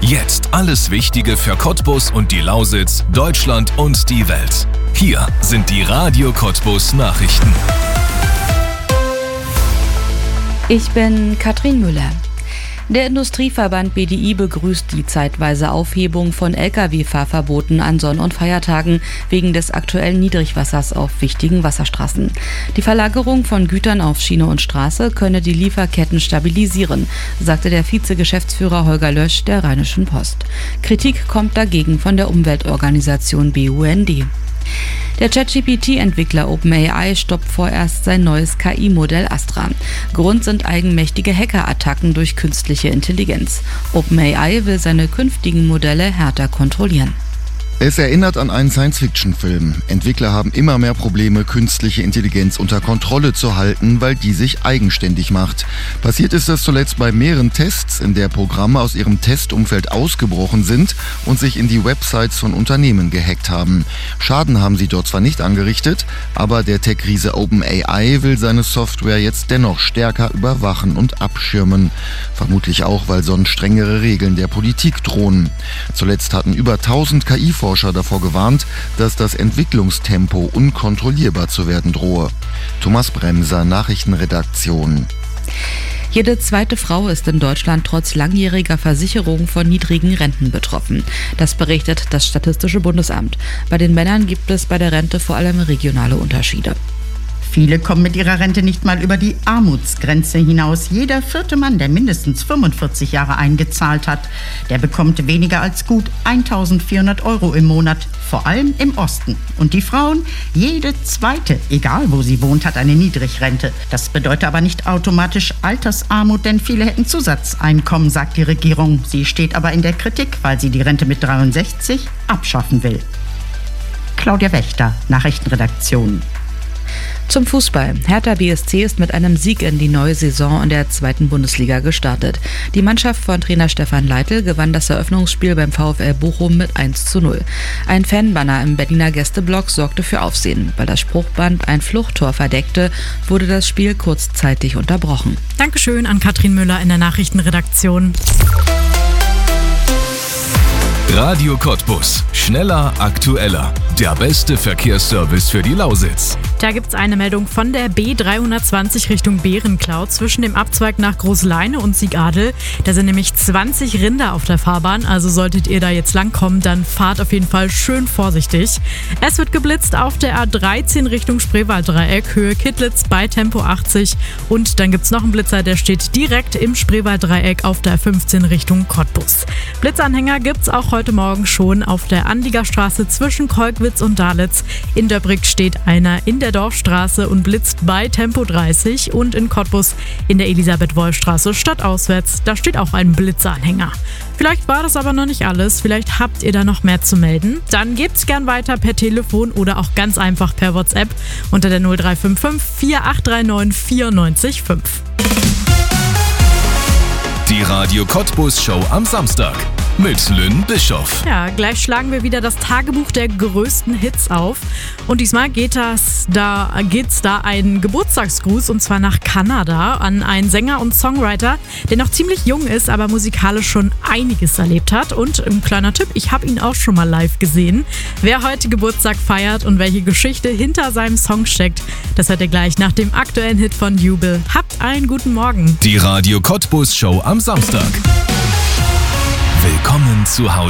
Jetzt alles Wichtige für Cottbus und die Lausitz, Deutschland und die Welt. Hier sind die Radio Cottbus Nachrichten. Ich bin Katrin Müller. Der Industrieverband BDI begrüßt die zeitweise Aufhebung von Lkw-Fahrverboten an Sonn- und Feiertagen wegen des aktuellen Niedrigwassers auf wichtigen Wasserstraßen. Die Verlagerung von Gütern auf Schiene und Straße könne die Lieferketten stabilisieren, sagte der Vizegeschäftsführer Holger Lösch der Rheinischen Post. Kritik kommt dagegen von der Umweltorganisation BUND. Der ChatGPT-Entwickler OpenAI stoppt vorerst sein neues KI-Modell Astra. Grund sind eigenmächtige Hackerattacken durch künstliche Intelligenz. OpenAI will seine künftigen Modelle härter kontrollieren. Es erinnert an einen Science-Fiction-Film. Entwickler haben immer mehr Probleme, künstliche Intelligenz unter Kontrolle zu halten, weil die sich eigenständig macht. Passiert ist das zuletzt bei mehreren Tests, in der Programme aus ihrem Testumfeld ausgebrochen sind und sich in die Websites von Unternehmen gehackt haben. Schaden haben sie dort zwar nicht angerichtet, aber der Tech-Riese OpenAI will seine Software jetzt dennoch stärker überwachen und abschirmen. Vermutlich auch, weil sonst strengere Regeln der Politik drohen. Zuletzt hatten über 1000 KI-Forscher davor gewarnt, dass das Entwicklungstempo unkontrollierbar zu werden drohe. Thomas Bremser, Nachrichtenredaktion. Jede zweite Frau ist in Deutschland trotz langjähriger Versicherung von niedrigen Renten betroffen. Das berichtet das Statistische Bundesamt. Bei den Männern gibt es bei der Rente vor allem regionale Unterschiede. Viele kommen mit ihrer Rente nicht mal über die Armutsgrenze hinaus. Jeder vierte Mann, der mindestens 45 Jahre eingezahlt hat, der bekommt weniger als gut 1.400 € im Monat, vor allem im Osten. Und die Frauen, jede zweite, egal wo sie wohnt, hat eine Niedrigrente. Das bedeutet aber nicht automatisch Altersarmut, denn viele hätten Zusatzeinkommen, sagt die Regierung. Sie steht aber in der Kritik, weil sie die Rente mit 63 abschaffen will. Claudia Wächter, Nachrichtenredaktion. Zum Fußball. Hertha BSC ist mit einem Sieg in die neue Saison in der 2. Bundesliga gestartet. Die Mannschaft von Trainer Stefan Leitl gewann das Eröffnungsspiel beim VfL Bochum mit 1:0. Ein Fanbanner im Berliner Gästeblock sorgte für Aufsehen. Weil das Spruchband ein Fluchttor verdeckte, wurde das Spiel kurzzeitig unterbrochen. Dankeschön an Katrin Müller in der Nachrichtenredaktion. Radio Cottbus. Schneller, aktueller. Der beste Verkehrsservice für die Lausitz. Da gibt's eine Meldung von der B320 Richtung Bärenklau zwischen dem Abzweig nach Großleine und Siegadel. Da sind nämlich 20 Rinder auf der Fahrbahn, also solltet ihr da jetzt langkommen, dann fahrt auf jeden Fall schön vorsichtig. Es wird geblitzt auf der A13 Richtung Spreewalddreieck, Höhe Kittlitz bei Tempo 80. Und dann gibt's noch einen Blitzer, der steht direkt im Spreewalddreieck auf der 15 Richtung Cottbus. Blitzanhänger gibt's auch heute Morgen schon auf der Anliegerstraße zwischen Kolkwitz und Dalitz. In Döbrick steht einer in der Dorfstraße und blitzt bei Tempo 30 und in Cottbus in der Elisabeth-Wolf-Straße stadtauswärts. Da steht auch ein Blitzanhänger. Vielleicht war das aber noch nicht alles. Vielleicht habt ihr da noch mehr zu melden. Dann gebt's gern weiter per Telefon oder auch ganz einfach per WhatsApp unter der 0355 4839 94 5. Die Radio Cottbus Show am Samstag mit Lynn Bischoff. Ja, gleich schlagen wir wieder das Tagebuch der größten Hits auf. Und diesmal geht's da einen Geburtstagsgruß, und zwar nach Kanada, an einen Sänger und Songwriter, der noch ziemlich jung ist, aber musikalisch schon einiges erlebt hat. Und ein kleiner Tipp, ich habe ihn auch schon mal live gesehen. Wer heute Geburtstag feiert und welche Geschichte hinter seinem Song steckt, das hört ihr gleich nach dem aktuellen Hit von Jubel. Habt einen guten Morgen. Die Radio Cottbus Show am Samstag. Willkommen zu Hause.